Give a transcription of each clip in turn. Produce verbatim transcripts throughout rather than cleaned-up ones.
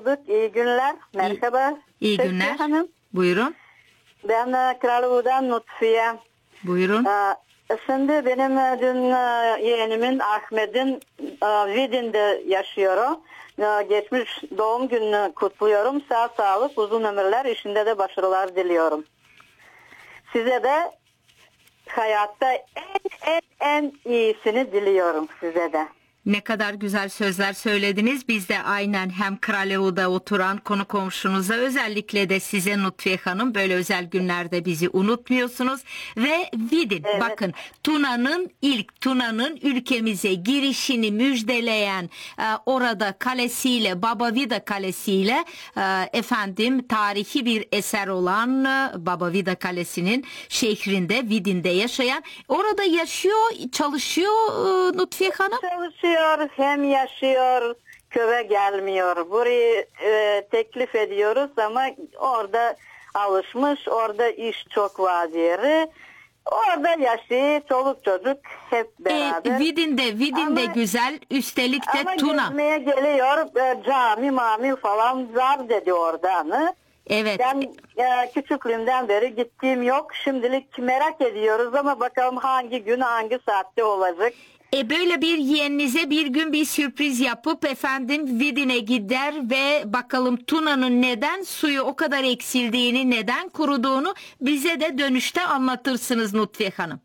bulduk. İyi günler. Merhaba. İyi Şevki günler. Hanım. Buyurun. Ben e, Kralova'dan Lütfiye. Buyurun. Ee, Şimdi benim e, dün e, yeğenimin Ahmet'in e, Vidin'de yaşıyor. E, Geçmiş doğum gününü kutluyorum. Sağ sağlık, uzun ömürler, işinde de başarılar diliyorum. Size de hayatta en en en iyisini diliyorum size de. Ne kadar güzel sözler söylediniz. Biz de aynen hem Kralev'de oturan konu komşunuza, özellikle de size Lütfiye Hanım, böyle özel günlerde bizi unutmuyorsunuz. Ve Vidin, Evet. bakın Tuna'nın ilk Tuna'nın ülkemize girişini müjdeleyen e, orada kalesiyle, Baba Vida Kalesi'yle e, efendim tarihi bir eser olan e, Baba Vida Kalesi'nin şehrinde, Vidin'de yaşayan, orada yaşıyor, çalışıyor e, Lütfiye Hanım. Çalışıyor, hem yaşıyor, köye gelmiyor. Burayı e, teklif ediyoruz ama orada alışmış, orada iş çok var yeri. Orada yaşıyor, çoluk çocuk hep beraber. E, Vidin'de, Vidin'de Ama- güzel, üstelik de Ama Tuna. gezmeye geliyor, e, cami mami falan var dedi oradan. Evet. Ben e, küçüklüğümden beri gittiğim yok. Şimdilik merak ediyoruz ama bakalım hangi gün, hangi saatte olacak. E böyle bir yeğeninize bir gün bir sürpriz yapıp efendim Vidin'e gider ve bakalım Tuna'nın neden suyu o kadar eksildiğini, neden kuruduğunu bize de dönüşte anlatırsınız Lütfiye Hanım.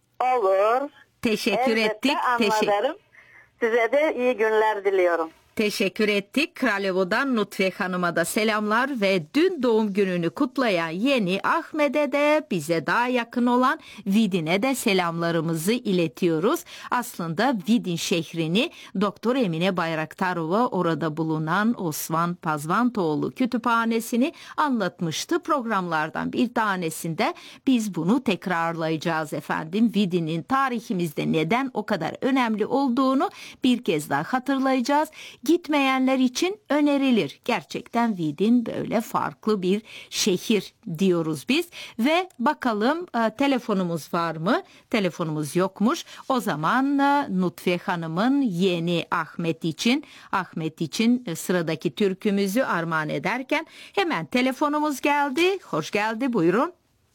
Olur. Teşekkür Elbette ettik. Teşekkür. anlatırım. Size de iyi günler diliyorum. Teşekkür ettik. Kraleva'dan Lütfiye Hanım'a da selamlar ve dün doğum gününü kutlayan yeni Ahmet'e de, bize daha yakın olan Vidin'e de selamlarımızı iletiyoruz. Aslında Vidin şehrini Doktor Emine Bayraktarova, orada bulunan Osman Pazvantoğlu kütüphanesini anlatmıştı. Programlardan bir tanesinde biz bunu tekrarlayacağız efendim. Vidin'in tarihimizde neden o kadar önemli olduğunu bir kez daha hatırlayacağız. Gitmeyenler için önerilir. Gerçekten Vidin böyle farklı bir şehir diyoruz biz. Ve bakalım e, telefonumuz var mı? Telefonumuz yokmuş. O zaman e, Lütfiye Hanım'ın yeni Ahmet için, Ahmet için e, sıradaki türkümüzü armağan ederken hemen telefonumuz geldi. Hoş geldi, buyurun.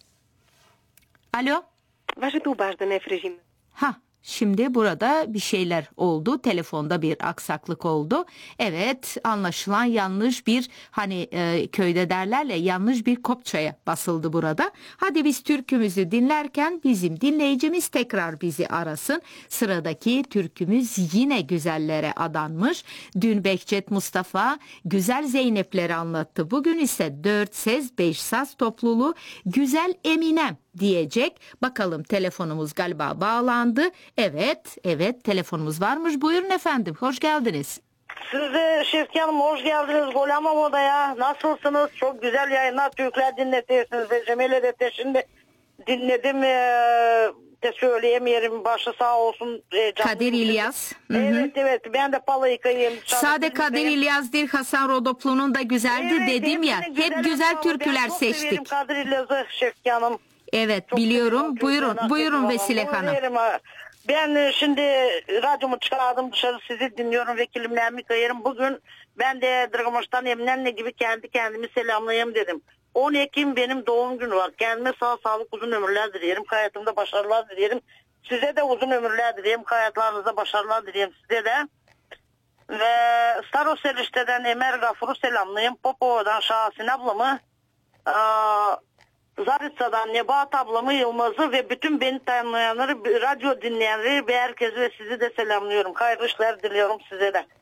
Alo. Vaše tu baš da ne frižim. Ha. Şimdi burada bir şeyler oldu. Telefonda bir aksaklık oldu. Evet, anlaşılan yanlış bir, hani e, köyde derler ya, yanlış bir kopçaya basıldı burada. Hadi biz türkümüzü dinlerken bizim dinleyicimiz tekrar bizi arasın. Sıradaki türkümüz yine güzellere adanmış. Dün Behçet Mustafa Güzel Zeynepleri anlattı. Bugün ise dört ses beş saz topluluğu Güzel Eminem diyecek. Bakalım, telefonumuz galiba bağlandı. Evet, evet, telefonumuz varmış. Buyurun efendim, hoş geldiniz. Siz de Şevki Hanım hoş geldiniz. Golamam odaya. Nasılsınız? Çok güzel yayınlar, Türkler dinletiyorsunuz. Ve Cemile de şimdi dinledim. Ee, de söyleyemiyorum. Başı sağ olsun. E, canım. Kadir İlyas. Hı hı. Evet evet. Ben de palayı kayayım. Sade Kadir İlyas değil, Hasan Rodoplu'nun da güzeldi Evet, dedim ya. hepsinin Hep güzel güzel ama türküler ben çok seçtik. severim Kadir İlyas'ı Şevki Hanım. Evet, Çok biliyorum. seviyorum, Buyurun, çok buyurun seviyorum. Vesile Bunu Hanım. derim ha. Ben e, şimdi radyomu çıkardım dışarı, sizi dinliyorum, vekilimlerimi kayarım. Bugün ben de Dragamış'tan Eminen'le gibi kendi kendimi selamlayayım dedim. on Ekim benim doğum günü var. Kendime sağ sağlık, uzun ömürler dilerim. Hayatımda başarılar dilerim. Size de uzun ömürler dilerim. Hayatlarınızda başarılar dilerim size de. Ve Staroselişte'den Emer Gafur'u selamlayayım. Popova'dan Şahasin ablamı. Aa, Zaritsa'dan Nebahat ablamı, Yılmaz'ı ve bütün beni tanıyanları, radyo dinleyenleri ve herkesi ve sizi de selamlıyorum. Hayırlı işler diliyorum size de.